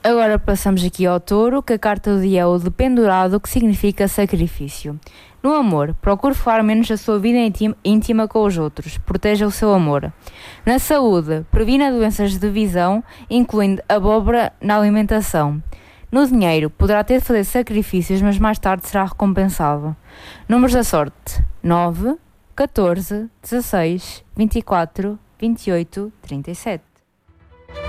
Agora passamos aqui ao touro, que a carta do dia é o dependurado, que significa sacrifício. No amor, procure falar menos da sua vida íntima com os outros. Proteja o seu amor. Na saúde, previna doenças de visão, incluindo abóbora na alimentação. No dinheiro, poderá ter de fazer sacrifícios, mas mais tarde será recompensado. Números da sorte: 9, 14, 16, 24, 28, 37.